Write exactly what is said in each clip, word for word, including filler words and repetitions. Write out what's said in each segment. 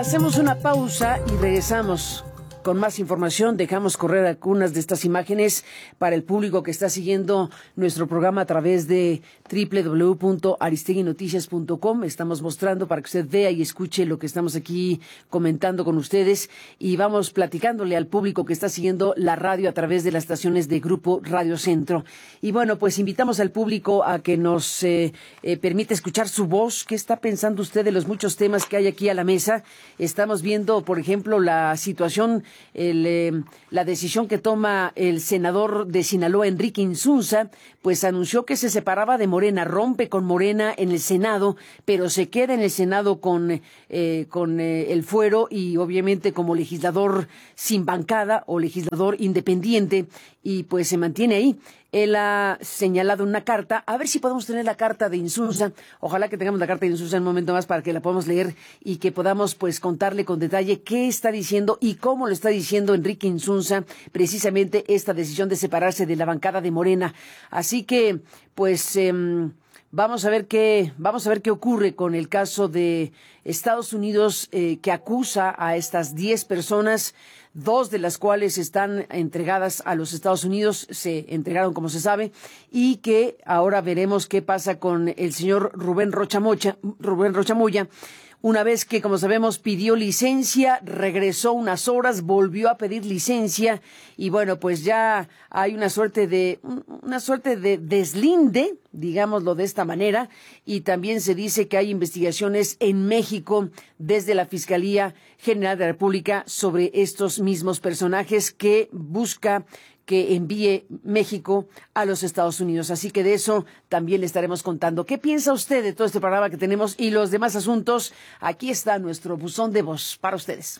Hacemos una pausa y regresamos con más información. Dejamos correr algunas de estas imágenes para el público que está siguiendo nuestro programa a través de doble u doble u doble u punto aristegui noticias punto com. Estamos mostrando para que usted vea y escuche lo que estamos aquí comentando con ustedes, y vamos platicándole al público que está siguiendo la radio a través de las estaciones de Grupo Radio Centro. Y bueno, pues invitamos al público a que nos eh, eh, permita escuchar su voz. ¿Qué está pensando usted de los muchos temas que hay aquí a la mesa? Estamos viendo, por ejemplo, la situación El, eh, la decisión que toma el senador de Sinaloa, Enrique Insunza, pues anunció que se separaba de Morena, rompe con Morena en el Senado, pero se queda en el Senado con, eh, con eh, el fuero y obviamente como legislador sin bancada o legislador independiente, y pues se mantiene ahí. Él ha señalado una carta, a ver si podemos tener la carta de Insunza, ojalá que tengamos la carta de Insunza en un momento más para que la podamos leer y que podamos pues contarle con detalle qué está diciendo y cómo lo está diciendo Enrique Insunza, precisamente esta decisión de separarse de la bancada de Morena. Así que pues eh, vamos a ver qué, vamos a ver qué ocurre con el caso de Estados Unidos, eh, que acusa a estas diez personas, dos de las cuales están entregadas a los Estados Unidos, se entregaron como se sabe, y que ahora veremos qué pasa con el señor Rubén Rocha Moya, Rubén Rocha Moya, una vez que, como sabemos, pidió licencia, regresó unas horas, volvió a pedir licencia, y bueno, pues ya hay una suerte de, una suerte de deslinde, digámoslo de esta manera, y también se dice que hay investigaciones en México desde la Fiscalía General de la República sobre estos mismos personajes que busca que envíe México a los Estados Unidos. Así que de eso también le estaremos contando. ¿Qué piensa usted de todo este programa que tenemos y los demás asuntos? Aquí está nuestro buzón de voz para ustedes.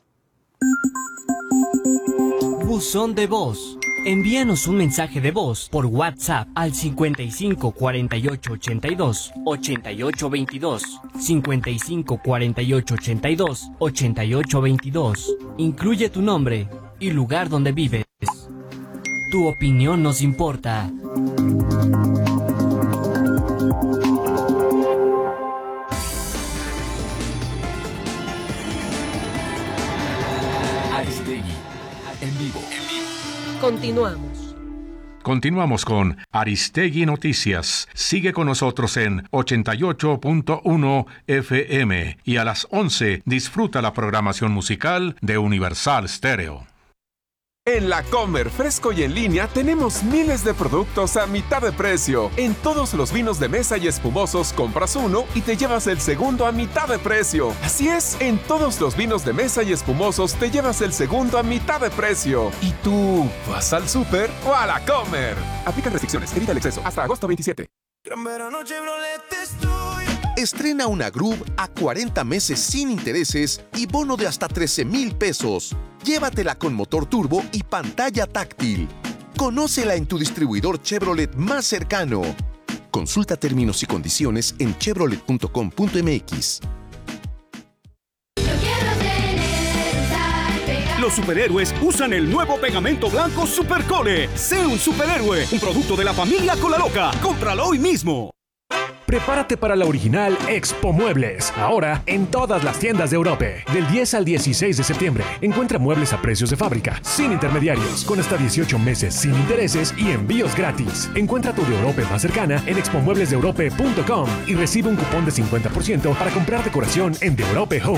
Buzón de voz. Envíanos un mensaje de voz por WhatsApp al cincuenta y cinco cuarenta y ocho ochenta y dos ochenta y ocho veintidós, cincuenta y cinco cuarenta y ocho ochenta y dos ochenta y ocho veintidós. Incluye tu nombre y lugar donde vives. Tu opinión nos importa. Aristegui, en vivo. Continuamos. Continuamos con Aristegui Noticias. Sigue con nosotros en ochenta y ocho punto uno F M y a las once disfruta la programación musical de Universal Stereo. En La Comer, fresco y en línea, tenemos miles de productos a mitad de precio. En todos los vinos de mesa y espumosos, compras uno y te llevas el segundo a mitad de precio. Así es, en todos los vinos de mesa y espumosos, te llevas el segundo a mitad de precio. ¿Y tú, vas al súper o a La Comer? Aplican restricciones, evita el exceso. Hasta agosto veintisiete. Estrena una Groove a cuarenta meses sin intereses y bono de hasta trece mil pesos. Llévatela con motor turbo y pantalla táctil. Conócela en tu distribuidor Chevrolet más cercano. Consulta términos y condiciones en chevrolet punto com punto m x. Los superhéroes usan el nuevo pegamento blanco Supercole. Sé un superhéroe, un producto de la familia Colaloca. Cómpralo hoy mismo. Prepárate para la original Expo Muebles, ahora en todas las tiendas de Europe. Del diez al dieciséis de septiembre, encuentra muebles a precios de fábrica, sin intermediarios, con hasta dieciocho meses sin intereses y envíos gratis. Encuentra tu de Europe más cercana en expo muebles de europe punto com y recibe un cupón de cincuenta por ciento para comprar decoración en The Europe Home.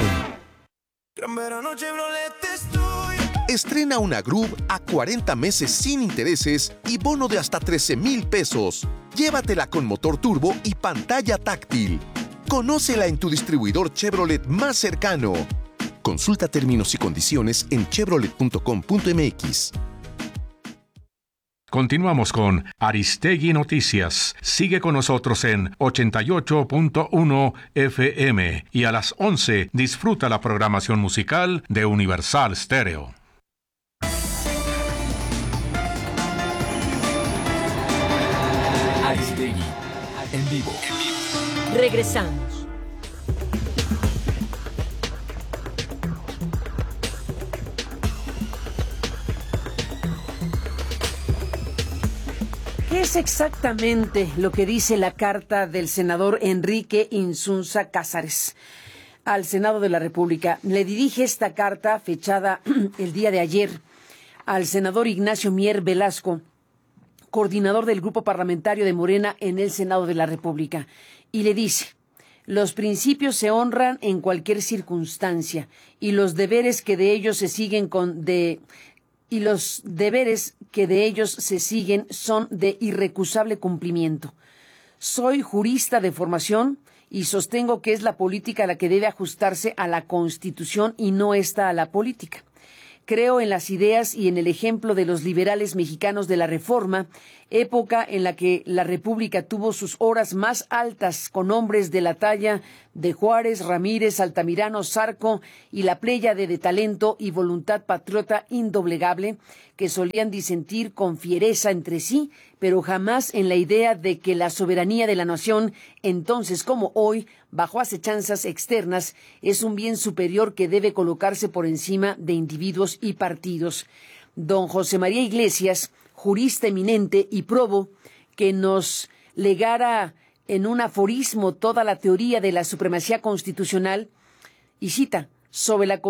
Estrena una Groove a cuarenta meses sin intereses y bono de hasta trece mil pesos. Llévatela con motor turbo y pantalla táctil. Conócela en tu distribuidor Chevrolet más cercano. Consulta términos y condiciones en chevrolet punto com punto m x. Continuamos con Aristegui Noticias. Sigue con nosotros en ochenta y ocho punto uno F M y a las once disfruta la programación musical de Universal Stereo. Aristegui, en vivo. Regresamos. ¿Qué es exactamente lo que dice la carta del senador Enrique Insunza Cázares? al Senado de la República. Le dirige esta carta fechada el día de ayer al senador Ignacio Mier Velasco, coordinador del Grupo Parlamentario de Morena en el Senado de la República, y le dice: los principios se honran en cualquier circunstancia y los deberes que de ellos se siguen con de y los deberes que de ellos se siguen son de irrecusable cumplimiento. Soy jurista de formación y sostengo que es la política la que debe ajustarse a la Constitución y no esta a la política. Creo en las ideas y en el ejemplo de los liberales mexicanos de la Reforma, época en la que la República tuvo sus horas más altas con hombres de la talla de Juárez, Ramírez, Altamirano, Zarco y la pléyade de talento y voluntad patriota indoblegable que solían disentir con fiereza entre sí, pero jamás en la idea de que la soberanía de la nación, entonces como hoy, bajo acechanzas externas, es un bien superior que debe colocarse por encima de individuos y partidos. Don José María Iglesias, jurista eminente y probo, que nos legara en un aforismo toda la teoría de la supremacía constitucional, y cita: sobre la